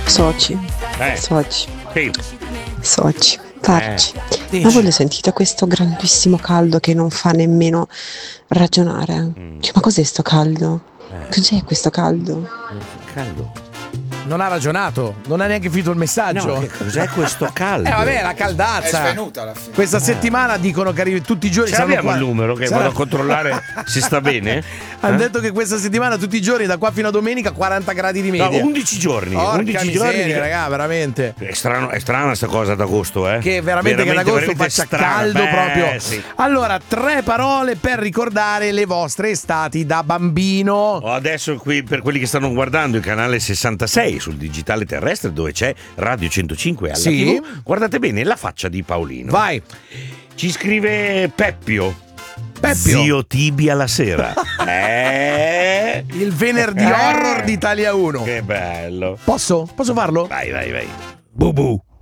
Soci. Farci. Ma voi lo sentite questo grandissimo caldo che non fa nemmeno ragionare? Cioè, ma cos'è sto caldo? Cos'è questo caldo? Caldo. Non ha ragionato, non ha neanche finito il messaggio. No, che cos'è questo caldo? Vabbè, la caldazza. È svenuta alla fine. Questa settimana dicono che arrivi tutti i giorni. Ce l'abbiamo il numero che vado a controllare se sta bene? Hanno detto che questa settimana tutti i giorni da qua fino a domenica 40 gradi di media. No, 11 giorni. Porca 11 miseria, giorni, raga, veramente. È strana sta cosa d'agosto, eh? Che veramente che ad agosto faccia caldo proprio. Sì. Allora, 3 parole per ricordare le vostre estati da bambino. Adesso qui per quelli che stanno guardando il canale 66 sul digitale terrestre dove c'è Radio 105 alla Sì. TV, guardate bene la faccia di Paolino. Vai. Ci scrive Peppio. Zio Tibia la sera. Il venerdì horror di Italia 1. Che bello. Posso farlo? Vai. Bubu.